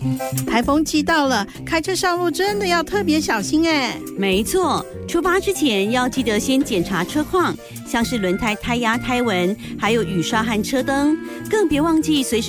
台风季到了，开车上路真的要特别小心哎。 没错，出发之前要记得先检查车况，像是轮胎胎压、胎纹，还有雨刷和车灯，更别忘记随时